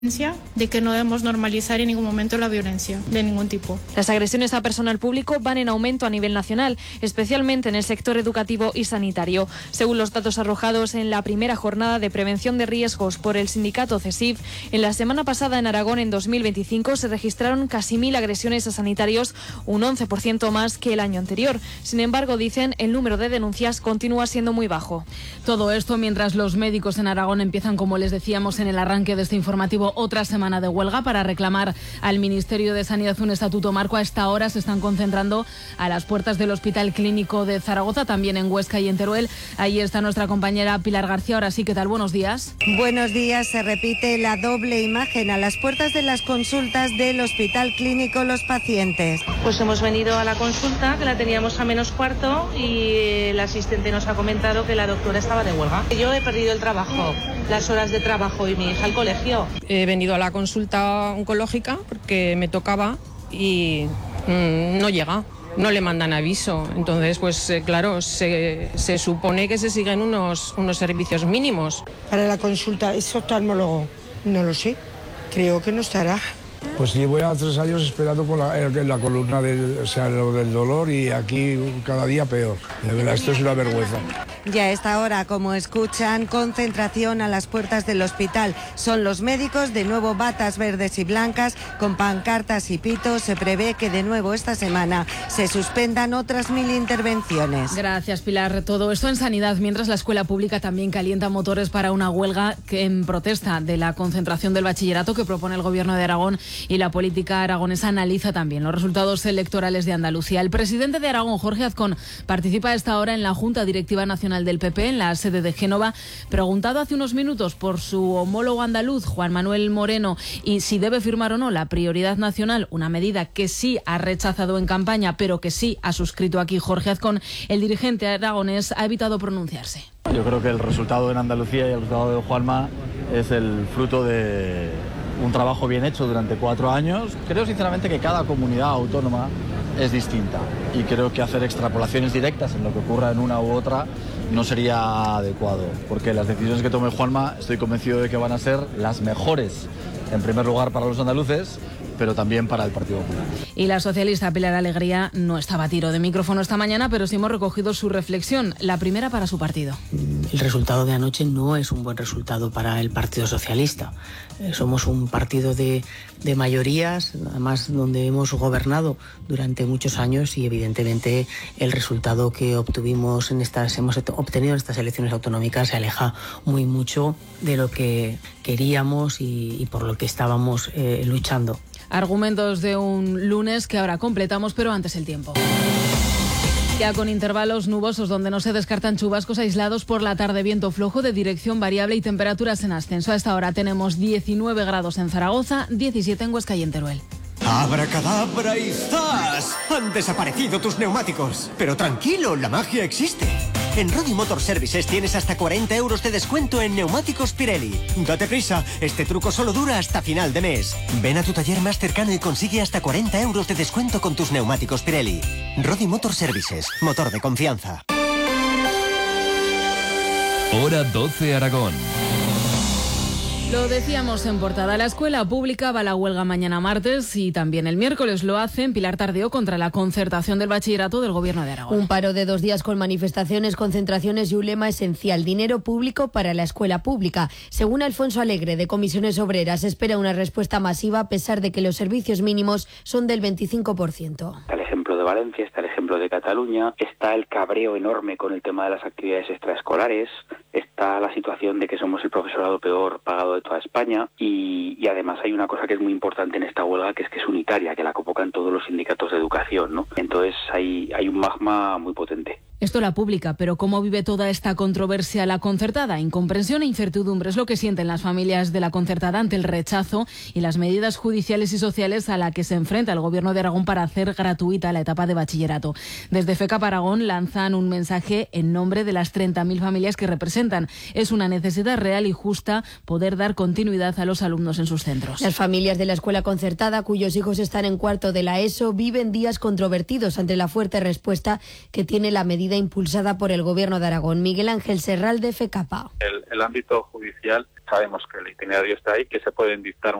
de que no debemos normalizar en ningún momento la violencia de ningún tipo. Las agresiones a personal público van en aumento a nivel nacional, especialmente en el sector educativo y sanitario. Según los datos arrojados en la primera jornada de prevención de riesgos por el sindicato CESIF, en la semana pasada en Aragón, en 2025, se registraron casi 1.000 agresiones a sanitarios, un 11% más que el año anterior. Sin embargo, dicen, el número de denuncias continúa siendo muy bajo. Todo esto mientras los médicos en Aragón empiezan, como les decíamos en el arranque de este informativo, otra semana de huelga para reclamar al Ministerio de Sanidad un estatuto marco. A esta hora se están concentrando a las puertas del Hospital Clínico de Zaragoza, también en Huesca y en Teruel. Ahí está nuestra compañera Pilar García. Ahora sí, ¿qué tal? Buenos días. Buenos días. Se repite la doble imagen a las puertas de las consultas del Hospital Clínico Los Pacientes. Pues hemos venido a la consulta, que la teníamos a -4, y el asistente nos ha comentado que la doctora estaba de huelga. Yo he perdido el trabajo, las horas de trabajo y mi hija al colegio. He venido a la consulta oncológica porque me tocaba y no llega, no le mandan aviso. Entonces, pues claro, se supone que se siguen unos servicios mínimos. Para la consulta, ¿es oftalmólogo? No lo sé, creo que no estará. Pues llevo ya 3 años esperando con la columna lo del dolor, y aquí cada día peor. De verdad, esto es una vergüenza. Ya a esta hora, como escuchan, concentración a las puertas del hospital. Son los médicos, de nuevo batas verdes y blancas, con pancartas y pitos. Se prevé que de nuevo esta semana se suspendan otras 1.000 intervenciones. Gracias, Pilar. Todo esto en sanidad, mientras la escuela pública también calienta motores para una huelga que en protesta de la concentración del bachillerato que propone el Gobierno de Aragón, y la política aragonesa analiza también los resultados electorales de Andalucía. El presidente de Aragón, Jorge Azcón, participa a esta hora en la Junta Directiva Nacional del PP en la sede de Génova. Preguntado hace unos minutos por su homólogo andaluz, Juan Manuel Moreno, y si debe firmar o no la prioridad nacional, una medida que sí ha rechazado en campaña, pero que sí ha suscrito aquí Jorge Azcón, el dirigente aragonés ha evitado pronunciarse. Yo creo que el resultado en Andalucía y el resultado de Juanma es el fruto de un trabajo bien hecho durante 4 años. Creo sinceramente que cada comunidad autónoma es distinta y creo que hacer extrapolaciones directas en lo que ocurra en una u otra no sería adecuado, porque las decisiones que tome Juanma estoy convencido de que van a ser las mejores, en primer lugar para los andaluces, pero también para el Partido Popular. Y la socialista Pilar Alegría no estaba a tiro de micrófono esta mañana, pero sí hemos recogido su reflexión, la primera para su partido. El resultado de anoche no es un buen resultado para el Partido Socialista. Somos un partido de mayorías, además donde hemos gobernado durante muchos años, y evidentemente el resultado que hemos obtenido en estas elecciones autonómicas se aleja muy mucho de lo que queríamos y por lo que estábamos luchando. Argumentos de un lunes que ahora completamos, pero antes el tiempo. Ya con intervalos nubosos donde no se descartan chubascos aislados por la tarde, viento flojo de dirección variable y temperaturas en ascenso. A esta hora tenemos 19 grados en Zaragoza, 17 en Huesca y en Teruel. ¡Abracadabra y ¡zas! Han desaparecido tus neumáticos. Pero tranquilo, la magia existe. En Rodi Motor Services tienes hasta 40 euros de descuento en neumáticos Pirelli. Date prisa, este truco solo dura hasta final de mes. Ven a tu taller más cercano y consigue hasta 40 euros de descuento con tus neumáticos Pirelli. Rodi Motor Services, motor de confianza. Hora 12 Aragón. Lo decíamos en portada, la escuela pública va a la huelga mañana martes y también el miércoles lo hace en Pilar Tardeo contra la concertación del bachillerato del Gobierno de Aragón. Un paro de 2 días con manifestaciones, concentraciones y un lema esencial: dinero público para la escuela pública. Según Alfonso Alegre, de Comisiones Obreras, espera una respuesta masiva a pesar de que los servicios mínimos son del 25%. Está el ejemplo de Valencia, está el ejemplo de Cataluña, está el cabreo enorme con el tema de las actividades extraescolares, está la situación de que somos el profesorado peor pagado de toda España y además hay una cosa que es muy importante en esta huelga, que es unitaria, que la convocan todos los sindicatos de educación, ¿no? Entonces hay un magma muy potente. Esto la pública, pero ¿cómo vive toda esta controversia la concertada? Incomprensión e incertidumbre es lo que sienten las familias de la concertada ante el rechazo y las medidas judiciales y sociales a la que se enfrenta el Gobierno de Aragón para hacer gratuita la etapa de bachillerato. Desde FECAP Aragón lanzan un mensaje en nombre de las 30.000 familias que representan. Es una necesidad real y justa poder dar continuidad a los alumnos en sus centros. Las familias de la escuela concertada, cuyos hijos están en cuarto de la ESO, viven días controvertidos ante la fuerte respuesta que tiene la medida impulsada por el Gobierno de Aragón. Miguel Ángel Serral, de FECAPA. El ámbito judicial sabemos que el itinerario está ahí, que se pueden dictar